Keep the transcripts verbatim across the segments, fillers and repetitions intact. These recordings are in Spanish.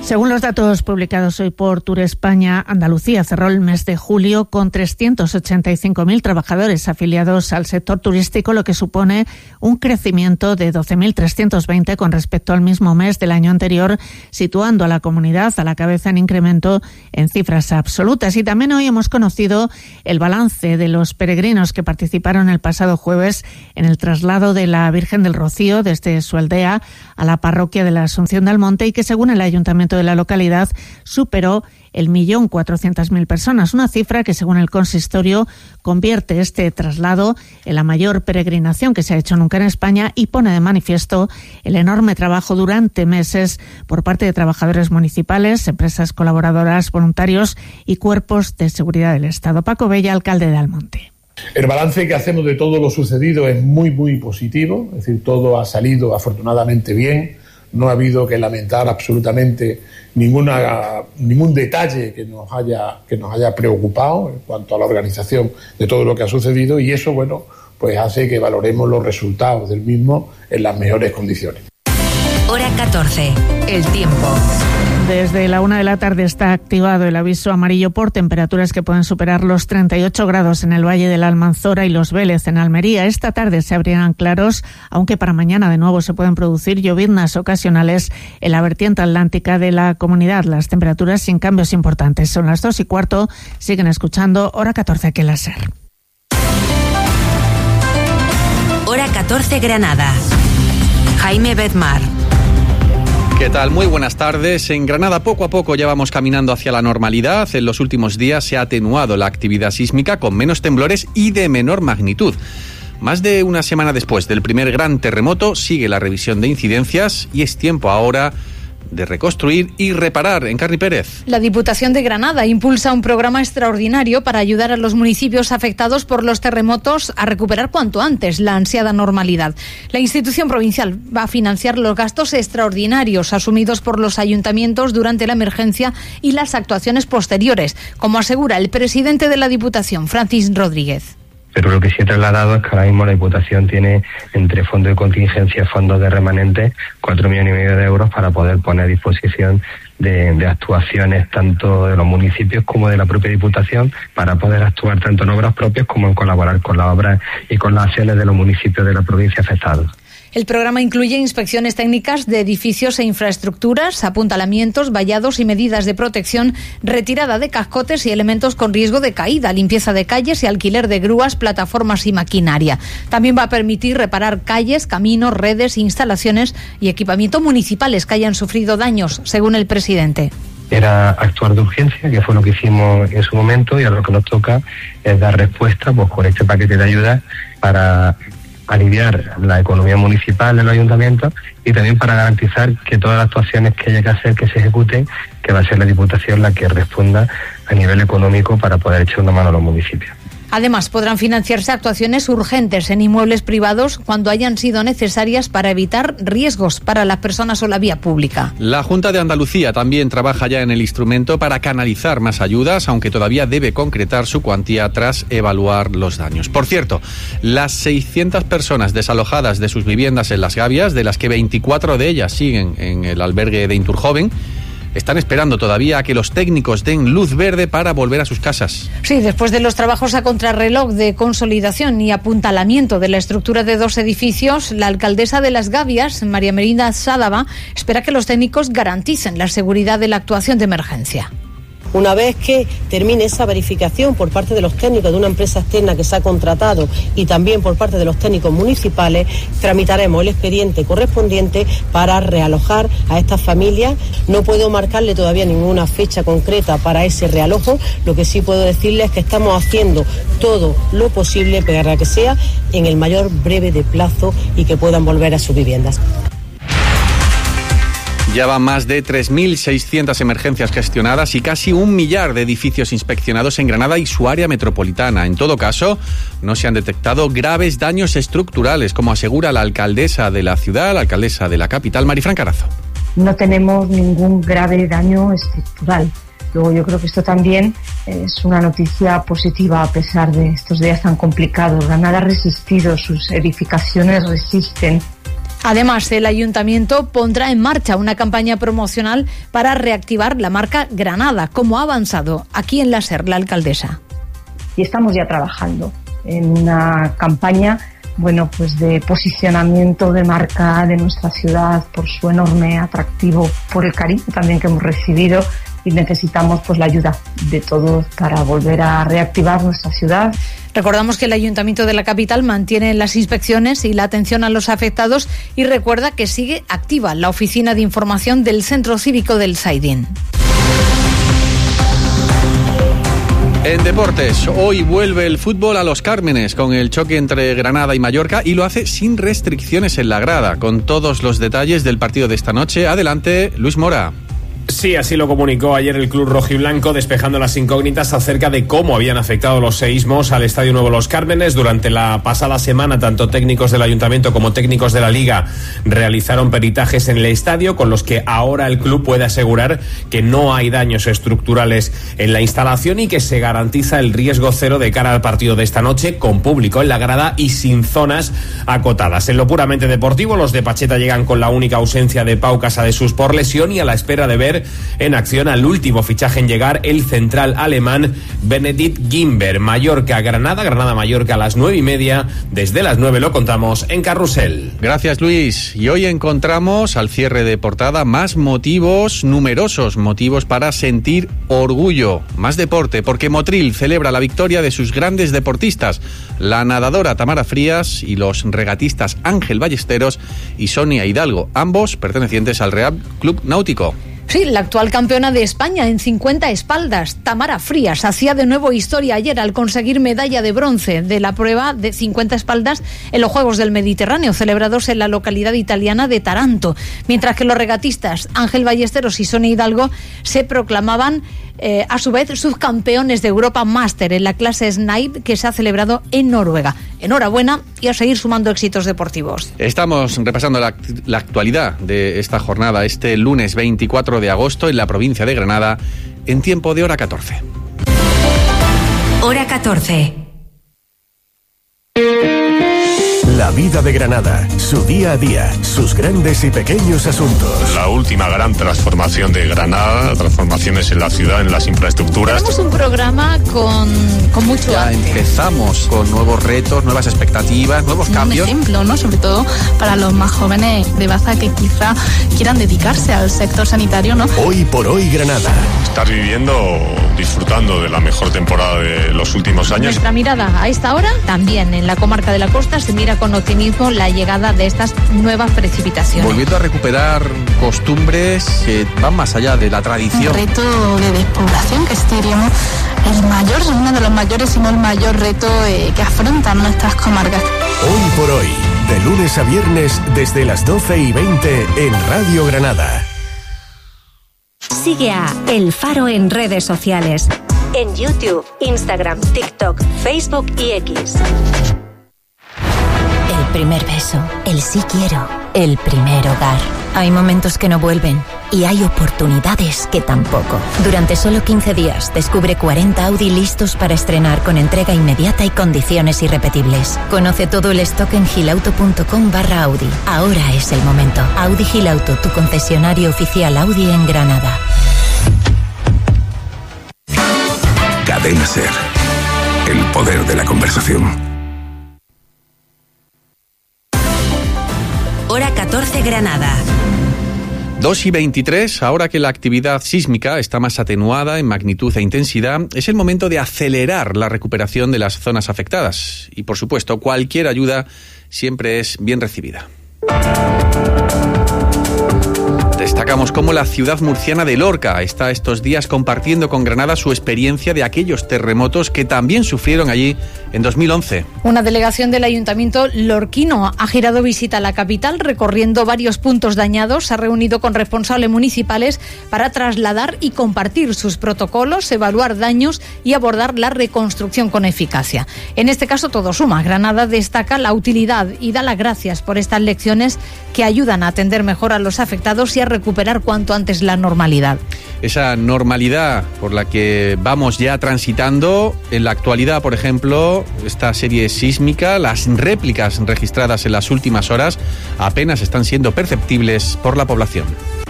Según los datos publicados hoy por Turespaña, Andalucía cerró el mes de julio con trescientos ochenta y cinco mil trabajadores afiliados al sector turístico, lo que supone un crecimiento de doce mil trescientos veinte con respecto al mismo mes del año anterior, situando a la comunidad a la cabeza en incremento en cifras absolutas. Y también hoy hemos conocido el balance de los peregrinos que participaron el pasado jueves en el traslado de la Virgen del Rocío desde su aldea a la parroquia de la Asunción de Almonte y que, según el Ayuntamiento de la localidad, superó el millón cuatrocientas mil personas, una cifra que, según el consistorio, convierte este traslado en la mayor peregrinación que se ha hecho nunca en España y pone de manifiesto el enorme trabajo durante meses por parte de trabajadores municipales, empresas colaboradoras, voluntarios y cuerpos de seguridad del Estado. Paco Bella, alcalde de Almonte. El balance que hacemos de todo lo sucedido es muy, muy positivo, es decir, todo ha salido afortunadamente bien. No ha habido que lamentar absolutamente ninguna, ningún detalle que nos haya, que nos haya preocupado en cuanto a la organización de todo lo que ha sucedido, y eso, bueno, pues hace que valoremos los resultados del mismo en las mejores condiciones. Hora catorce, el tiempo. Desde la una de la tarde está activado el aviso amarillo por temperaturas que pueden superar los treinta y ocho grados en el Valle de la Almanzora y Los Vélez en Almería. Esta tarde se abrirán claros, aunque para mañana de nuevo se pueden producir lloviznas ocasionales en la vertiente atlántica de la comunidad. Las temperaturas sin cambios importantes. Son las dos y cuarto. Siguen escuchando Hora catorce aquí en la SER. Hora catorce Granada. Jaime Bedmar. ¿Qué tal? Muy buenas tardes. En Granada poco a poco ya vamos caminando hacia la normalidad. En los últimos días se ha atenuado la actividad sísmica con menos temblores y de menor magnitud. Más de una semana después del primer gran terremoto sigue la revisión de incidencias y es tiempo ahora de reconstruir y reparar. Encarni Pérez. La Diputación de Granada impulsa un programa extraordinario para ayudar a los municipios afectados por los terremotos a recuperar cuanto antes la ansiada normalidad. La institución provincial va a financiar los gastos extraordinarios asumidos por los ayuntamientos durante la emergencia y las actuaciones posteriores, como asegura el presidente de la Diputación, Francis Rodríguez. Pero lo que sí he trasladado es que ahora mismo la Diputación tiene, entre fondos de contingencia y fondos de remanente, cuatro millones y medio de euros para poder poner a disposición de, de actuaciones tanto de los municipios como de la propia Diputación, para poder actuar tanto en obras propias como en colaborar con las obras y con las acciones de los municipios de la provincia afectados. El programa incluye inspecciones técnicas de edificios e infraestructuras, apuntalamientos, vallados y medidas de protección, retirada de cascotes y elementos con riesgo de caída, limpieza de calles y alquiler de grúas, plataformas y maquinaria. También va a permitir reparar calles, caminos, redes, instalaciones y equipamiento municipales que hayan sufrido daños, según el presidente. Era actuar de urgencia, que fue lo que hicimos en su momento, y ahora lo que nos toca es dar respuesta pues con este paquete de ayudas para aliviar la economía municipal de los ayuntamientos y también para garantizar que todas las actuaciones que haya que hacer que se ejecuten, que va a ser la Diputación la que responda a nivel económico para poder echar una mano a los municipios. Además, podrán financiarse actuaciones urgentes en inmuebles privados cuando hayan sido necesarias para evitar riesgos para las personas o la vía pública. La Junta de Andalucía también trabaja ya en el instrumento para canalizar más ayudas, aunque todavía debe concretar su cuantía tras evaluar los daños. Por cierto, las seiscientas personas desalojadas de sus viviendas en Las Gavias, de las que veinticuatro de ellas siguen en el albergue de Inturjoven, están esperando todavía a que los técnicos den luz verde para volver a sus casas. Sí, después de los trabajos a contrarreloj de consolidación y apuntalamiento de la estructura de dos edificios, la alcaldesa de Las Gavias, María Merinda Sádava, espera que los técnicos garanticen la seguridad de la actuación de emergencia. Una vez que termine esa verificación por parte de los técnicos de una empresa externa que se ha contratado y también por parte de los técnicos municipales, tramitaremos el expediente correspondiente para realojar a estas familias. No puedo marcarle todavía ninguna fecha concreta para ese realojo. Lo que sí puedo decirles es que estamos haciendo todo lo posible para que sea en el mayor breve de plazo y que puedan volver a sus viviendas. Ya van más de tres mil seiscientas emergencias gestionadas y casi un millar de edificios inspeccionados en Granada y su área metropolitana. En todo caso, no se han detectado graves daños estructurales, como asegura la alcaldesa de la ciudad, la alcaldesa de la capital, Marifran Carazo. No tenemos ningún grave daño estructural. Luego yo creo que esto también es una noticia positiva a pesar de estos días tan complicados. Granada ha resistido, sus edificaciones resisten. Además, el Ayuntamiento pondrá en marcha una campaña promocional para reactivar la marca Granada, como ha avanzado aquí en la SER la alcaldesa. Y estamos ya trabajando en una campaña, bueno, pues de posicionamiento de marca de nuestra ciudad por su enorme atractivo, por el cariño también que hemos recibido, y necesitamos pues la ayuda de todos para volver a reactivar nuestra ciudad. Recordamos que el Ayuntamiento de la capital mantiene las inspecciones y la atención a los afectados y recuerda que sigue activa la oficina de información del Centro Cívico del Saidín. En deportes, hoy vuelve el fútbol a Los Cármenes con el choque entre Granada y Mallorca y lo hace sin restricciones en la grada. Con todos los detalles del partido de esta noche, adelante Luis Mora. Sí, así lo comunicó ayer el club rojiblanco, despejando las incógnitas acerca de cómo habían afectado los seísmos al Estadio Nuevo Los Cármenes. Durante la pasada semana, tanto técnicos del Ayuntamiento como técnicos de la Liga realizaron peritajes en el estadio, con los que ahora el club puede asegurar que no hay daños estructurales en la instalación y que se garantiza el riesgo cero de cara al partido de esta noche, con público en la grada y sin zonas acotadas. En lo puramente deportivo, los de Pacheta llegan con la única ausencia de Pau Casadesús por lesión y a la espera de ver en acción al último fichaje en llegar, el central alemán Benedikt Gimber. Mallorca-Granada, Granada-Mallorca a las nueve y media. Desde las nueve lo contamos en Carrusel. Gracias, Luis. Y hoy encontramos al cierre de portada más motivos, numerosos motivos para sentir orgullo. Más deporte, porque Motril celebra la victoria de sus grandes deportistas, la nadadora Tamara Frías y los regatistas Ángel Ballesteros y Sonia Hidalgo, ambos pertenecientes al Real Club Náutico. Sí, la actual campeona de España en cincuenta espaldas, Tamara Frías, hacía de nuevo historia ayer al conseguir medalla de bronce de la prueba de cincuenta espaldas en los Juegos del Mediterráneo, celebrados en la localidad italiana de Taranto, mientras que los regatistas Ángel Ballesteros y Sonia Hidalgo se proclamaban eh, a su vez subcampeones de Europa Master en la clase Snipe que se ha celebrado en Noruega. Enhorabuena y a seguir sumando éxitos deportivos. Estamos repasando la, la actualidad de esta jornada este lunes veinticuatro de agosto en la provincia de Granada en tiempo de hora catorce. Hora catorce. La vida de Granada, su día a día, sus grandes y pequeños asuntos. La última gran transformación de Granada, transformaciones en la ciudad, en las infraestructuras. Tenemos un programa con, con mucho Ya arte. empezamos con nuevos retos, nuevas expectativas, nuevos cambios. Un ejemplo, ¿no? Sobre todo para los más jóvenes de Baza que quizá quieran dedicarse al sector sanitario, ¿no? Hoy por hoy Granada. Estás viviendo, disfrutando de la mejor temporada de los últimos años. Nuestra mirada a esta hora, también en la comarca de la Costa, se mira con optimismo la llegada de estas nuevas precipitaciones. Volviendo a recuperar costumbres que van más allá de la tradición. Un reto de despoblación que este diríamos el mayor, uno de los mayores, si no el mayor reto eh, que afrontan nuestras comarcas. Hoy por hoy, de lunes a viernes desde las doce y veinte en Radio Granada. Sigue a El Faro en redes sociales. En YouTube, Instagram, TikTok, Facebook y X. El primer beso, el sí quiero, el primer hogar. Hay momentos que no vuelven y hay oportunidades que tampoco. Durante solo quince días descubre cuarenta Audi listos para estrenar con entrega inmediata y condiciones irrepetibles. Conoce todo el stock en gilauto.com barra Audi. Ahora es el momento. Audi Gilauto, tu concesionario oficial Audi en Granada. Cadena SER. El poder de la conversación. Hora catorce Granada. dos y veintitrés, ahora que la actividad sísmica está más atenuada en magnitud e intensidad, es el momento de acelerar la recuperación de las zonas afectadas. Y, por supuesto, cualquier ayuda siempre es bien recibida. Destacamos cómo la ciudad murciana de Lorca está estos días compartiendo con Granada su experiencia de aquellos terremotos que también sufrieron allí en dos mil once. Una delegación del Ayuntamiento lorquino ha girado visita a la capital recorriendo varios puntos dañados, se ha reunido con responsables municipales para trasladar y compartir sus protocolos, evaluar daños y abordar la reconstrucción con eficacia. En este caso todo suma. Granada destaca la utilidad y da las gracias por estas lecciones que ayudan a atender mejor a los afectados y a recuperar recuperar cuanto antes la normalidad. Esa normalidad por la que vamos ya transitando en la actualidad, por ejemplo, esta serie sísmica, las réplicas registradas en las últimas horas apenas están siendo perceptibles por la población.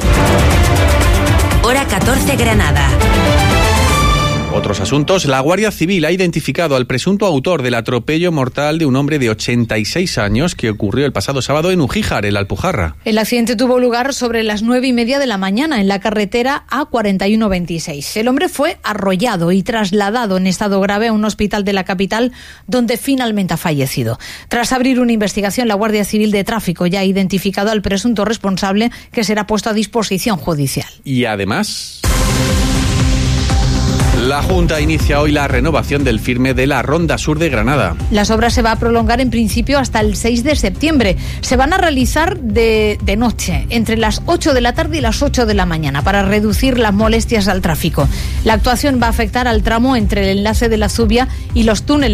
Hora catorce, Granada. Otros asuntos. La Guardia Civil ha identificado al presunto autor del atropello mortal de un hombre de ochenta y seis años que ocurrió el pasado sábado en Ugíjar, en la Alpujarra. El accidente tuvo lugar sobre las nueve y media de la mañana en la carretera A cuarenta y uno veintiséis. El hombre fue arrollado y trasladado en estado grave a un hospital de la capital, donde finalmente ha fallecido. Tras abrir una investigación, la Guardia Civil de Tráfico ya ha identificado al presunto responsable, que será puesto a disposición judicial. Y además, la Junta inicia hoy la renovación del firme de la Ronda Sur de Granada. Las obras se va a prolongar en principio hasta el seis de septiembre. Se van a realizar de, de noche, entre las ocho de la tarde y las ocho de la mañana, para reducir las molestias al tráfico. La actuación va a afectar al tramo entre el enlace de la Zubia y los túneles